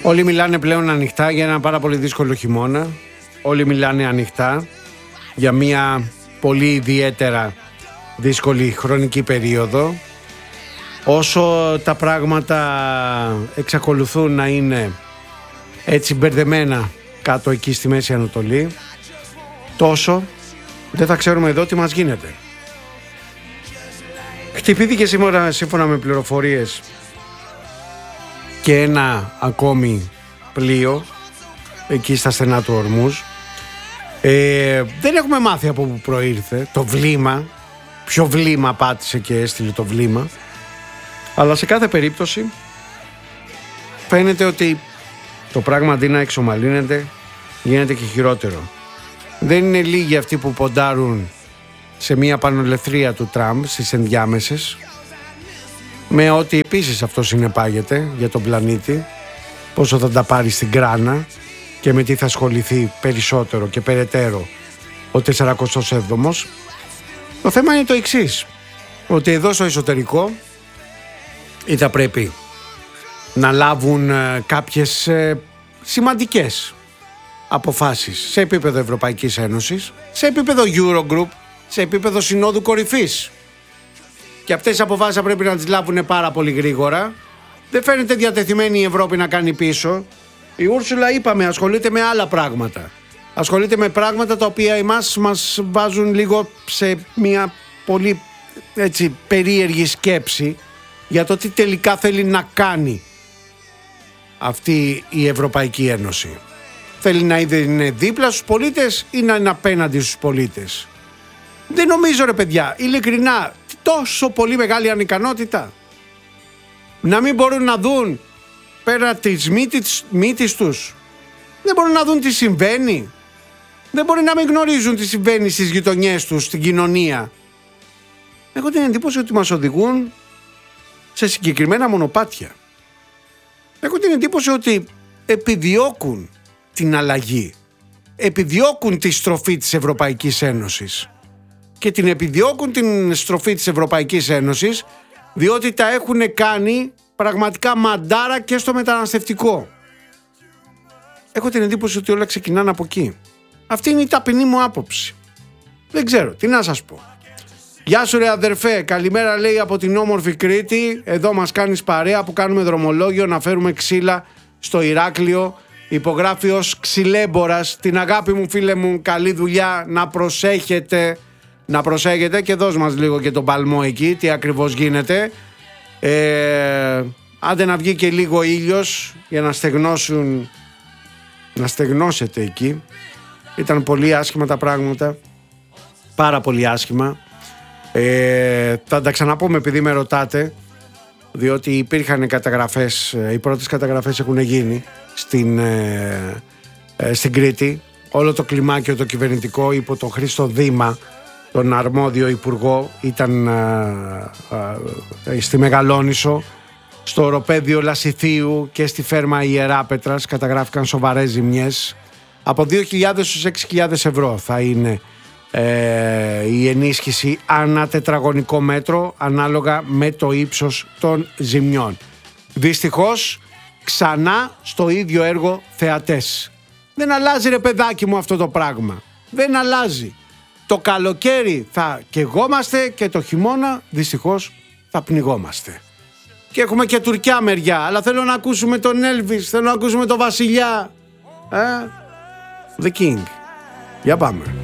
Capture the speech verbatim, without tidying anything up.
Όλοι μιλάνε πλέον ανοιχτά για ένα πάρα πολύ δύσκολο χειμώνα. Όλοι μιλάνε ανοιχτά για μια πολύ ιδιαίτερα δύσκολη χρονική περίοδο. Όσο τα πράγματα εξακολουθούν να είναι έτσι μπερδεμένα κάτω εκεί στη Μέση Ανατολή, τόσο δεν θα ξέρουμε εδώ τι μας γίνεται. Χτυπήθηκε σήμερα, σύμφωνα με πληροφορίες, και ένα ακόμη πλοίο εκεί στα στενά του Ορμούζ. Ε, δεν έχουμε μάθει από πού προήρθε το βλήμα, ποιο βλήμα πάτησε και έστειλε το βλήμα, αλλά σε κάθε περίπτωση φαίνεται ότι το πράγμα αντί να εξομαλύνεται γίνεται και χειρότερο. Δεν είναι λίγοι αυτοί που ποντάρουν σε μια πανολευθρία του Τραμπ στις ενδιάμεσες, με ό,τι επίσης αυτό συνεπάγεται για τον πλανήτη, πόσο θα τα πάρει στην κράνα και με τι θα ασχοληθεί περισσότερο και περαιτέρω ο σαρανταεπτός έβδομος. Το θέμα είναι το εξής, ότι εδώ στο εσωτερικό ή θα πρέπει να λάβουν ε, κάποιες ε, σημαντικές αποφάσεις σε επίπεδο Ευρωπαϊκής Ένωσης, σε επίπεδο Eurogroup, σε επίπεδο Συνόδου Κορυφής. Και αυτές τις αποφάσεις θα πρέπει να τις λάβουν πάρα πολύ γρήγορα. Δεν φαίνεται διατεθειμένη η Ευρώπη να κάνει πίσω. Η Ούρσουλα, είπαμε, ασχολείται με άλλα πράγματα. Ασχολείται με πράγματα τα οποία εμάς μας βάζουν λίγο σε μια πολύ έτσι περίεργη σκέψη για το τι τελικά θέλει να κάνει αυτή η Ευρωπαϊκή Ένωση. Θέλει να είναι δίπλα στους πολίτες ή να είναι απέναντι στους πολίτες? Δεν νομίζω, ρε παιδιά, ειλικρινά, τόσο πολύ μεγάλη ανικανότητα να μην μπορούν να δουν πέρα της μύτης, μύτης τους. Δεν μπορούν να δουν τι συμβαίνει. Δεν μπορεί να μην γνωρίζουν τι συμβαίνει στις γειτονιές τους, στην κοινωνία. Έχω την εντύπωση ότι μας οδηγούν σε συγκεκριμένα μονοπάτια. Έχω την εντύπωση ότι επιδιώκουν την αλλαγή, επιδιώκουν τη στροφή της Ευρωπαϊκής Ένωσης και την επιδιώκουν την στροφή της Ευρωπαϊκής Ένωσης διότι τα έχουν κάνει πραγματικά μαντάρα και στο μεταναστευτικό. Έχω την εντύπωση ότι όλα ξεκινάνε από εκεί. Αυτή είναι η ταπεινή μου άποψη. Δεν ξέρω, τι να σας πω. Γεια σου ρε αδερφέ, καλημέρα λέει από την όμορφη Κρήτη. Εδώ μας κάνεις παρέα που κάνουμε δρομολόγιο να φέρουμε ξύλα στο Ηράκλειο. Υπογράφει ως ξυλέμπορας. Την αγάπη μου φίλε μου, καλή δουλειά, να προσέχετε. Να προσέχετε και δώσ' μας λίγο και τον παλμό εκεί, τι ακριβώς γίνεται. Ε, άντε να βγει και λίγο ήλιος για να στεγνώσουν, να στεγνώσετε εκεί. Ήταν πολύ άσχημα τα πράγματα, πάρα πολύ άσχημα. Ε, θα τα ξαναπούμε επειδή με ρωτάτε, διότι υπήρχαν καταγραφές, οι πρώτες καταγραφές έχουν γίνει στην, ε, ε, στην Κρήτη. Όλο το κλιμάκιο το κυβερνητικό υπό τον Χρήστο Δήμα, τον αρμόδιο υπουργό, ήταν ε, ε, στη Μεγαλόνισσο, στο οροπέδιο Λασιθίου και στη φέρμα Ιεράπετρας καταγράφηκαν σοβαρές ζημιές. Από δύο χιλιάδες στους έξι χιλιάδες ευρώ θα είναι ε, η ενίσχυση ανά τετραγωνικό μέτρο ανάλογα με το ύψος των ζημιών. Δυστυχώς ξανά στο ίδιο έργο θεατές. Δεν αλλάζει ρε παιδάκι μου αυτό το πράγμα. Δεν αλλάζει. Το καλοκαίρι θα καιγόμαστε και το χειμώνα δυστυχώς θα πνιγόμαστε. Και έχουμε και τουρκιά μεριά, αλλά θέλω να ακούσουμε τον Elvis, θέλω να ακούσουμε τον Βασιλιά. Ε? The King. Για πάμε.